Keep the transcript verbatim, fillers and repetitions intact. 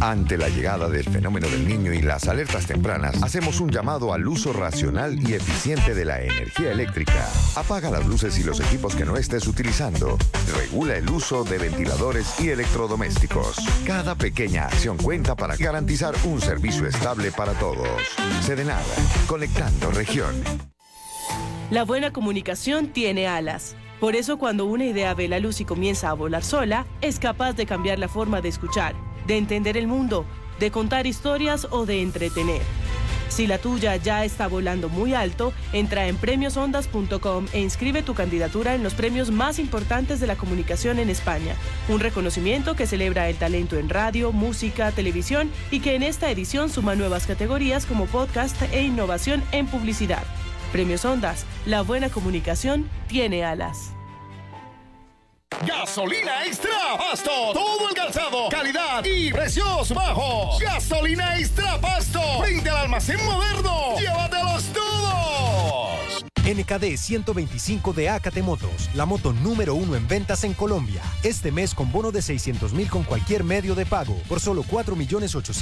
Ante la llegada del fenómeno del Niño y las alertas tempranas, hacemos un llamado al uso racional y eficiente de la energía eléctrica. Apaga las luces y los equipos que no estés utilizando. Regula el uso de ventiladores y electrodomésticos. Cada pequeña acción cuenta para garantizar un servicio estable para todos. Sedenada, conectando región. La buena comunicación tiene alas. Por eso, cuando una idea ve la luz y comienza a volar sola, es capaz de cambiar la forma de escuchar, de entender el mundo, de contar historias o de entretener. Si la tuya ya está volando muy alto, entra en premios ondas punto com e inscribe tu candidatura en los premios más importantes de la comunicación en España. Un reconocimiento que celebra el talento en radio, música, televisión y que en esta edición suma nuevas categorías como podcast e innovación en publicidad. Premios Ondas, la buena comunicación tiene alas. Gasolina Extra Pasto. Todo el calzado, calidad y precios bajos. Gasolina Extra Pasto. Frente al almacén moderno. Llévatelos todos. N K D ciento veinticinco de Acate Motos, la moto número uno en ventas en Colombia. Este mes con bono de seiscientos mil con cualquier medio de pago por solo cuatro millones ochocientos.